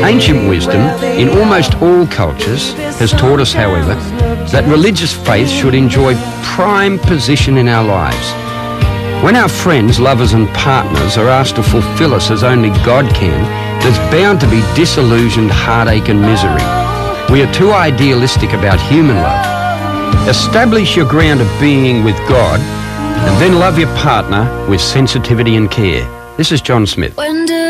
Ancient wisdom, in almost all cultures, has taught us, however, that religious faith should enjoy prime position in our lives. When our friends, lovers and partners are asked to fulfill us as only God can, there's bound to be disillusioned heartache and misery. We are too idealistic about human love. Establish your ground of being with God and then love your partner with sensitivity and care. This is John Smith.